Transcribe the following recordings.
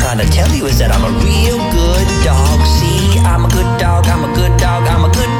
trying to tell you is that I'm a real good dog. See, I'm a good dog, I'm a good dog, I'm a good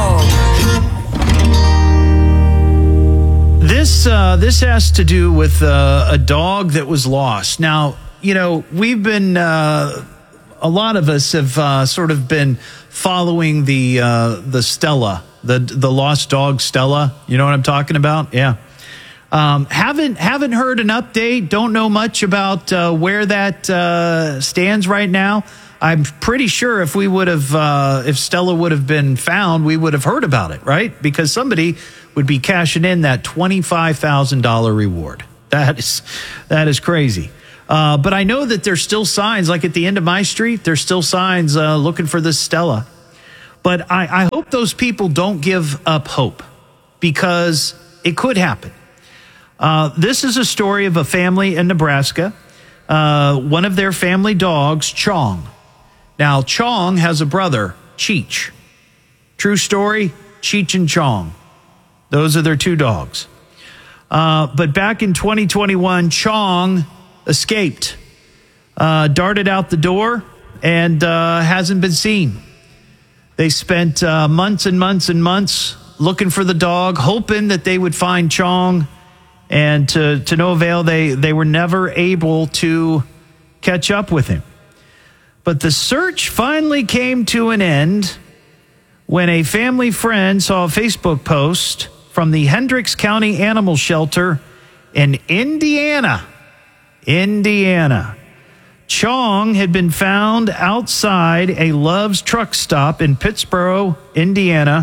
dog. This has to do with a dog that was lost. Now, you know, we've been, a lot of us have sort of been following the Stella, the lost dog Stella. You know what I'm talking about? Yeah. Haven't heard an update. Don't know much about where that stands right now. I'm pretty sure if we would have, if Stella would have been found, we would have heard about it, right? Because somebody would be cashing in that $25,000 reward. That is crazy. But I know that there's still signs, like at the end of my street, there's still signs looking for this Stella. But I hope those people don't give up hope, because it could happen. This is a story of a family in Nebraska. One of their family dogs, Chong. Now, Chong has a brother, Cheech. True story, Cheech and Chong. Those are their two dogs. But back in 2021, Chong escaped, darted out the door, and hasn't been seen. They spent months and months and months looking for the dog, hoping that they would find Chong. And to no avail, they were never able to catch up with him. But the search finally came to an end when a family friend saw a Facebook post from the Hendricks County Animal Shelter in Indiana. Chong had been found outside a Love's truck stop in Pittsboro, Indiana,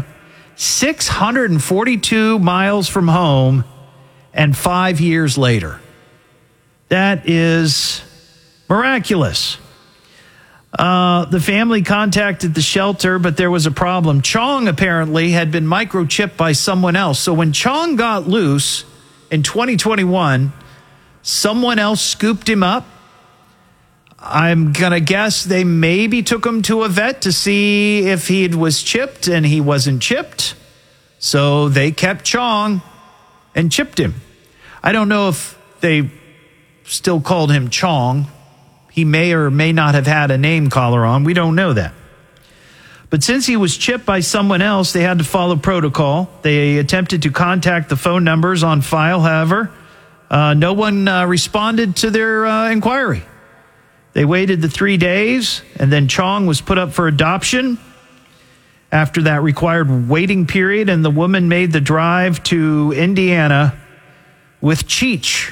642 miles from home, and 5 years later. That is miraculous. The family contacted the shelter, but there was a problem. Chong apparently had been microchipped by someone else. So when Chong got loose in 2021, someone else scooped him up. I'm going to guess they maybe took him to a vet to see if he was chipped, and he wasn't chipped. So they kept Chong and chipped him. I don't know if they still called him Chong. He may or may not have had a name collar on. We don't know that. But since he was chipped by someone else, they had to follow protocol. They attempted to contact the phone numbers on file. However, no one responded to their inquiry. They waited the 3 days, and then Chong was put up for adoption. After that required waiting period, and the woman made the drive to Indiana with Cheech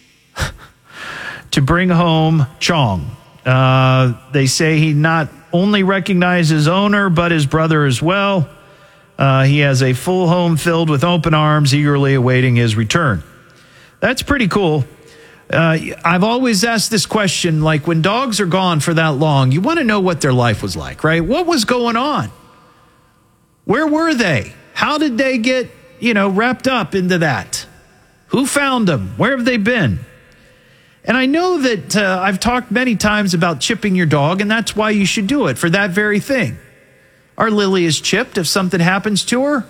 to bring home Chong. They say he not only recognized his owner, but his brother as well. He has a full home filled with open arms, eagerly awaiting his return. That's pretty cool. I've always asked this question, like when dogs are gone for that long, you want to know what their life was like, right? What was going on? Where were they? How did they get, wrapped up into that? Who found them? Where have they been? And I know that I've talked many times about chipping your dog, and that's why you should do it, for that very thing. Our Lily is chipped. If something happens to her,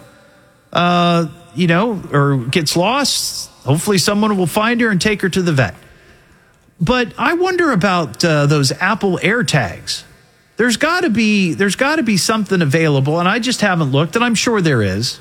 or gets lost, hopefully someone will find her and take her to the vet. But I wonder about those Apple AirTags. There's got to be something available, and I just haven't looked, and I'm sure there is.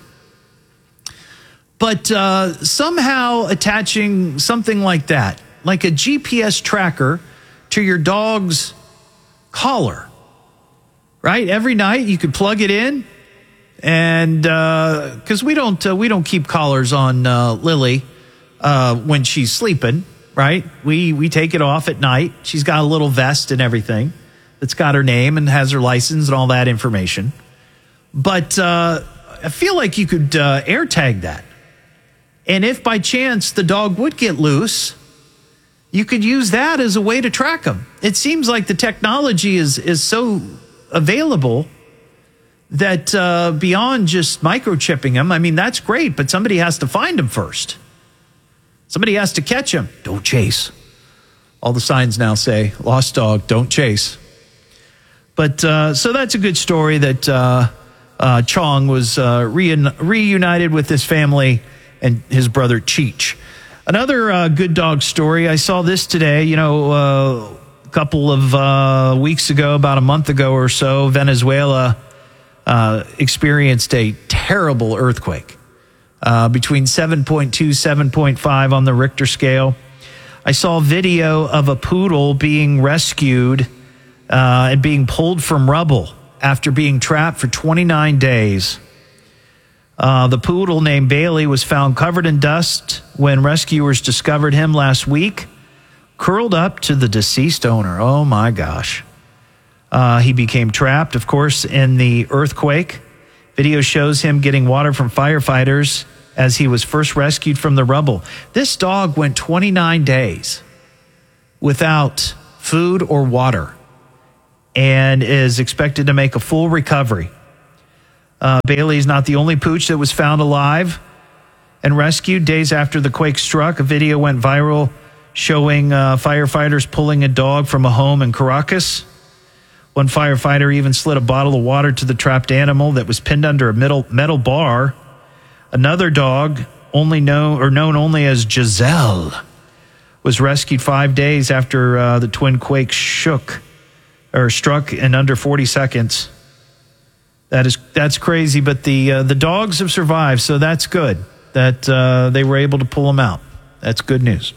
But somehow attaching something like that, like a GPS tracker to your dog's collar, right? Every night you could plug it in, and because we don't keep collars on Lily when she's sleeping, right? We take it off at night. She's got a little vest and everything that's got her name and has her license and all that information. But I feel like you could AirTag that. And if by chance the dog would get loose, you could use that as a way to track them. It seems like the technology is so available that beyond just microchipping them, I mean, that's great, but somebody has to find them first. Somebody has to catch them. Don't chase. All the signs now say, lost dog, don't chase. But so that's a good story that Chong was reunited with his family and his brother Cheech. Another good dog story. I saw this today. couple of weeks ago, about a month ago or so, Venezuela experienced a terrible earthquake between 7.2, 7.5 on the Richter scale. I saw video of a poodle being rescued and being pulled from rubble after being trapped for 29 days. The poodle named Bailey was found covered in dust when rescuers discovered him last week, curled up to the deceased owner. Oh, my gosh. He became trapped, of course, in the earthquake. Video shows him getting water from firefighters as he was first rescued from the rubble. This dog went 29 days without food or water and is expected to make a full recovery. Bailey is not the only pooch that was found alive and rescued days after the quake struck. A video went viral showing firefighters pulling a dog from a home in Caracas. One firefighter even slid a bottle of water to the trapped animal that was pinned under a metal bar. Another dog, known only as Giselle, was rescued 5 days after the twin quakes struck in under 40 seconds. That's crazy, but the dogs have survived, so that's good that they were able to pull them out. That's good news.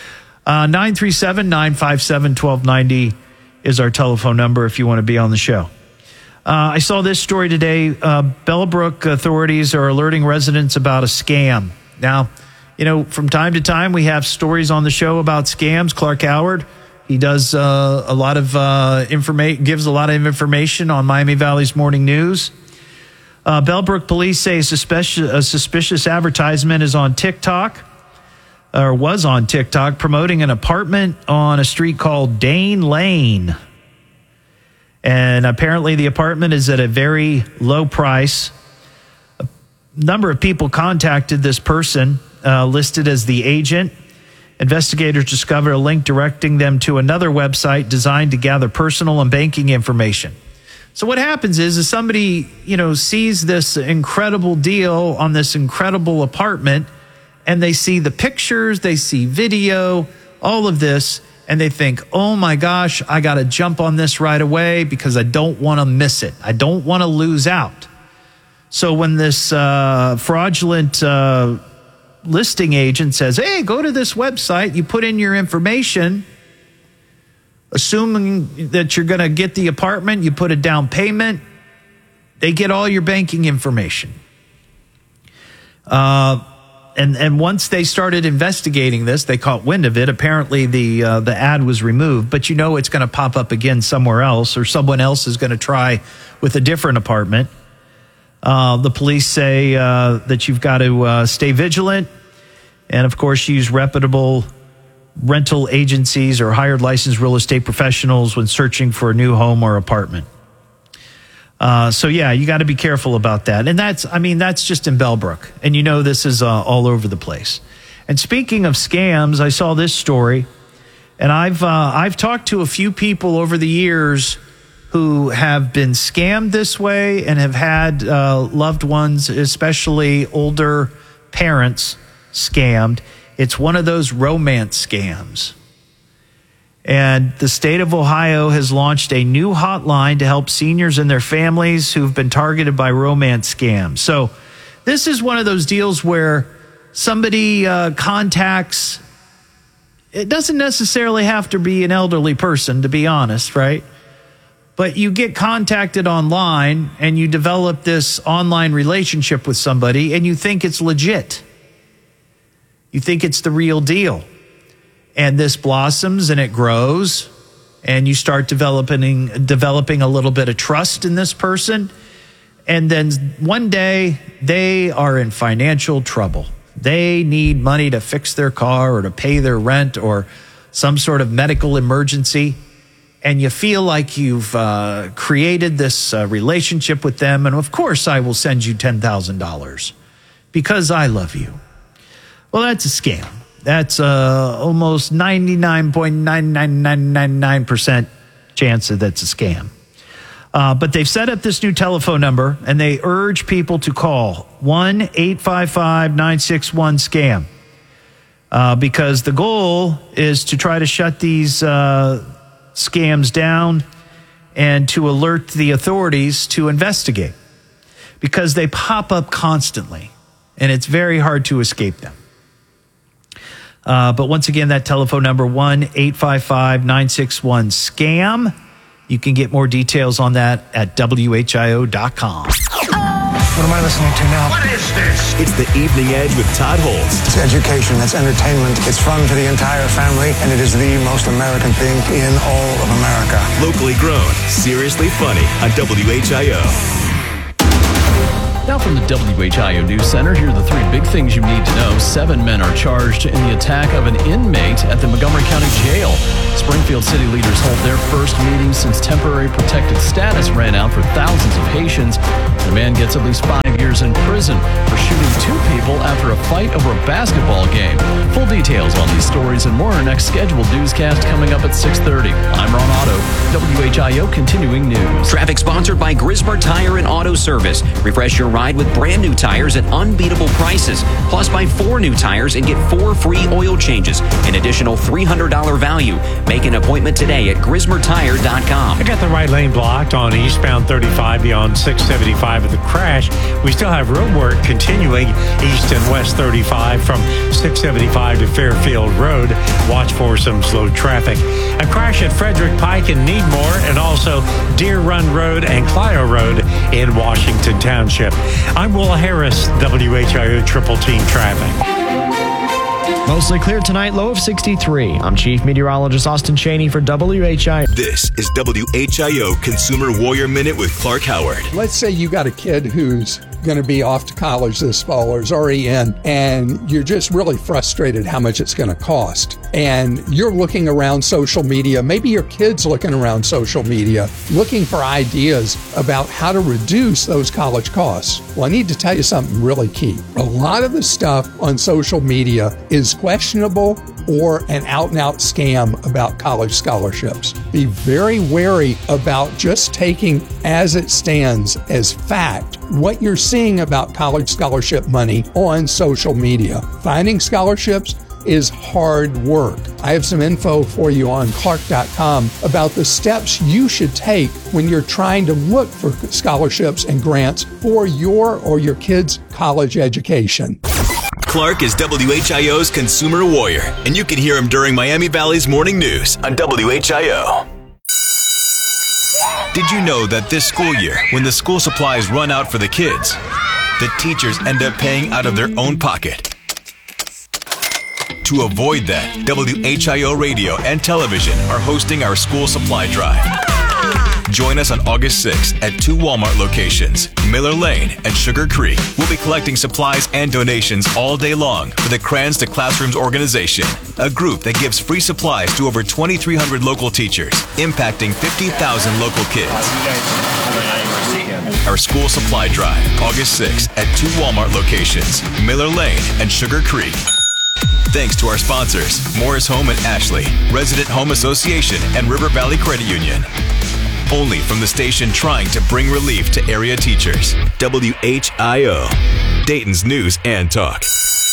937-957-1290 is our telephone number if you want to be on the show. I saw this story today. Bellbrook authorities are alerting residents about a scam. Now, from time to time we have stories on the show about scams. Clark Howard, he does a lot of gives a lot of information on Miami Valley's Morning News. Bellbrook police say a suspicious advertisement is on TikTok, or was on TikTok, promoting an apartment on a street called Dane Lane. And apparently the apartment is at a very low price. A number of people contacted this person listed as the agent. Investigators discovered a link directing them to another website designed to gather personal and banking information. So what happens is somebody, sees this incredible deal on this incredible apartment, and they see the pictures, they see video, all of this, and they think, oh my gosh, I got to jump on this right away because I don't want to miss it. I don't want to lose out. So when this fraudulent listing agent says, hey, go to this website, you put in your information, assuming that you're going to get the apartment, you put a down payment, they get all your banking information. And once they started investigating this, they caught wind of it. Apparently, the ad was removed, but it's going to pop up again somewhere else, or someone else is going to try with a different apartment. The police say that you've got to stay vigilant, and of course, use reputable rental agencies or hired licensed real estate professionals when searching for a new home or apartment. So you got to be careful about that. And that's just in Bellbrook. And this is all over the place. And speaking of scams, I saw this story, and I've talked to a few people over the years who have been scammed this way and have had loved ones, especially older parents, scammed. It's one of those romance scams. And the state of Ohio has launched a new hotline to help seniors and their families who've been targeted by romance scams. So this is one of those deals where somebody contacts, it doesn't necessarily have to be an elderly person, to be honest, right? But you get contacted online and you develop this online relationship with somebody and you think it's legit. You think it's the real deal. And this blossoms and it grows, and you start developing a little bit of trust in this person. And then one day they are in financial trouble. They need money to fix their car or to pay their rent or some sort of medical emergency. And you feel like you've created this relationship with them. And of course, I will send you $10,000 because I love you. Well, that's a scam. That's almost 99.99999% chance that that's a scam. But they've set up this new telephone number, and they urge people to call 1-855-961-SCAM because the goal is to try to shut these scams down and to alert the authorities to investigate, because they pop up constantly and it's very hard to escape them. But once again, that telephone number, 1-855-961-SCAM. You can get more details on that at WHIO.com. What am I listening to now? What is this? It's the Evening Edge with Todd Holtz. It's education, it's entertainment, it's fun for the entire family, and it is the most American thing in all of America. Locally grown, seriously funny on WHIO. Now from the WHIO News Center, here are the 3 big things you need to know. 7 men are charged in the attack of an inmate at the Montgomery County Jail. Springfield city leaders hold their first meeting since temporary protected status ran out for thousands of Haitians. The man gets at least 5 years in prison for shooting 2 people after a fight over a basketball game. Full details on these stories and more in our next scheduled newscast coming up at 6:30. I'm Ron Otto, WHIO Continuing News. Traffic sponsored by Grismer Tire and Auto Service. Refresh your ride with brand new tires at unbeatable prices. Plus, buy 4 new tires and get 4 free oil changes. An additional $300 value. Make an appointment today at GrismerTire.com. I got the right lane blocked on eastbound 35 beyond 675 with the crash. We still have road work continuing east and west 35 from 675 to Fairfield Road. Watch for some slow traffic. A crash at Frederick Pike and Needmore, and also Deer Run Road and Clio Road in Washington Township. I'm Will Harris, WHIO Triple Team Traffic. Mostly clear tonight, low of 63. I'm Chief Meteorologist Austin Cheney for WHIO. This is WHIO Consumer Warrior Minute with Clark Howard. Let's say you got a kid who's going to be off to college this fall or is already in, and you're just really frustrated how much it's going to cost. And you're looking around social media, maybe your kid's looking around social media, looking for ideas about how to reduce those college costs. Well, I need to tell you something really key. A lot of the stuff on social media is questionable or an out-and-out scam about college scholarships. Be very wary about just taking as it stands as fact what you're seeing about college scholarship money on social media. Finding scholarships is hard work. I have some info for you on Clark.com about the steps you should take when you're trying to look for scholarships and grants for your or your kids' college education. Clark is WHIO's Consumer Warrior, and you can hear him during Miami Valley's Morning News on WHIO. Did you know that this school year, when the school supplies run out for the kids, the teachers end up paying out of their own pocket? To avoid that, WHIO Radio and Television are hosting our school supply drive. Join us on August 6th at 2 Walmart locations, Miller Lane and Sugar Creek. We'll be collecting supplies and donations all day long for the Crayons to Classrooms organization, a group that gives free supplies to over 2,300 local teachers, impacting 50,000 local kids. Our school supply drive, August 6th at 2 Walmart locations, Miller Lane and Sugar Creek. Thanks to our sponsors, Morris Home and Ashley, Resident Home Association, and River Valley Credit Union. Only from the station trying to bring relief to area teachers. WHIO, Dayton's News and Talk.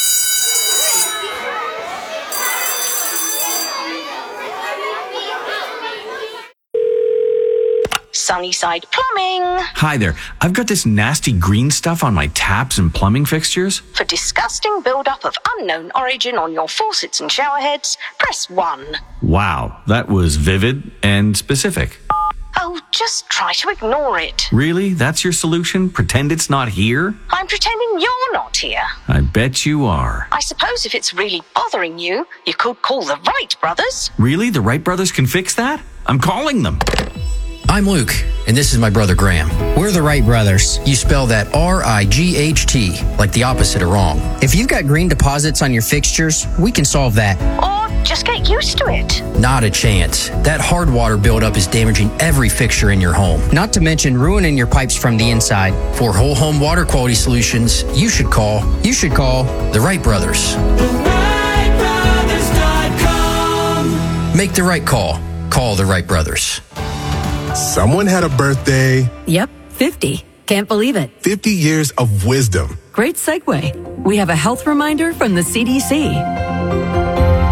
Sunnyside Plumbing. Hi there. I've got this nasty green stuff on my taps and plumbing fixtures. For disgusting buildup of unknown origin on your faucets and shower heads, press 1. Wow, that was vivid and specific. Oh, just try to ignore it. Really? That's your solution? Pretend it's not here? I'm pretending you're not here. I bet you are. I suppose if it's really bothering you, you could call the Wright brothers. Really? The Wright brothers can fix that? I'm calling them. I'm Luke, and this is my brother Graham. We're the Wright brothers. You spell that R-I-G-H-T, like the opposite of wrong. If you've got green deposits on your fixtures, we can solve that. Or just get used to it. Not a chance. That hard water buildup is damaging every fixture in your home. Not to mention ruining your pipes from the inside. For whole home water quality solutions, you should call the Wright brothers. TheWrightBrothers.com. Make the right call. Call the Wright brothers. Someone had a birthday. Yep, 50. Can't believe it. 50 years of wisdom. Great segue. We have a health reminder from the CDC.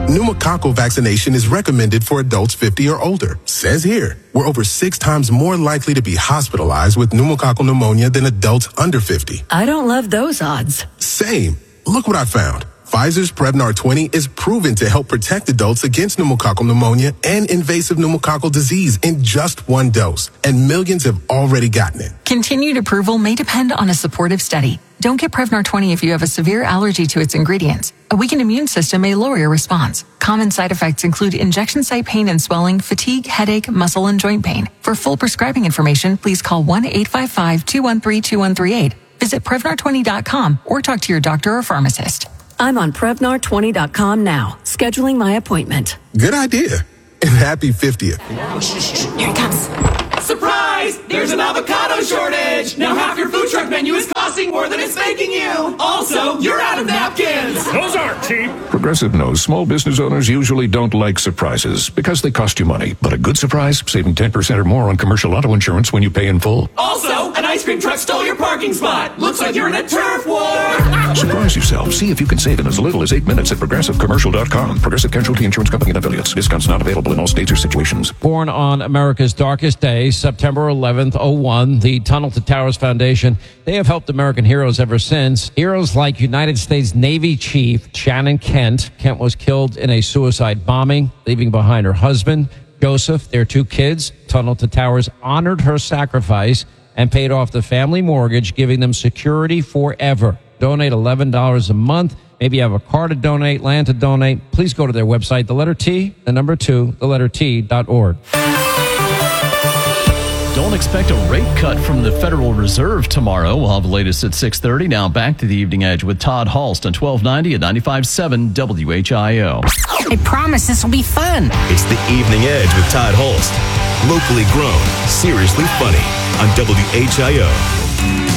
Pneumococcal vaccination is recommended for adults 50 or older. Says here, we're over 6 times more likely to be hospitalized with pneumococcal pneumonia than adults under 50. I don't love those odds. Same. Look what I found. Pfizer's Prevnar 20 is proven to help protect adults against pneumococcal pneumonia and invasive pneumococcal disease in just 1 dose, and millions have already gotten it. Continued approval may depend on a supportive study. Don't get Prevnar 20 if you have a severe allergy to its ingredients. A weakened immune system may lower your response. Common side effects include injection site pain and swelling, fatigue, headache, muscle, and joint pain. For full prescribing information, please call 1-855-213-2138. Visit Prevnar20.com or talk to your doctor or pharmacist. I'm on Prevnar20.com now, scheduling my appointment. Good idea. And happy 50th. Here it comes. Surprise! There's an avocado shortage! Now half your food truck menu is costing more than it's making you! Also, you're out of napkins! Those aren't cheap! Progressive knows small business owners usually don't like surprises because they cost you money. But a good surprise, saving 10% or more on commercial auto insurance when you pay in full. Also, an ice cream truck stole your parking spot! Looks like you're in a turf war! Surprise yourself. See if you can save in as little as 8 minutes at ProgressiveCommercial.com. Progressive Casualty Insurance Company and Affiliates. Discounts not available in all states or situations. Born on America's darkest day, September 11th, 01, the Tunnel to Towers Foundation, they have helped American heroes ever since. Heroes like United States Navy Chief Shannon Kent. Kent was killed in a suicide bombing, leaving behind her husband, Joseph, their 2 kids. Tunnel to Towers honored her sacrifice and paid off the family mortgage, giving them security forever. Donate $11 a month. Maybe you have a car to donate, land to donate. Please go to their website, the letter T, the number 2, the letter T.org. Don't expect a rate cut from the Federal Reserve tomorrow. We'll have the latest at 6:30. Now back to the Evening Edge with Todd Halst on 1290 at 95.7 WHIO. I promise this will be fun. It's the Evening Edge with Todd Holst. Locally grown, seriously funny on WHIO.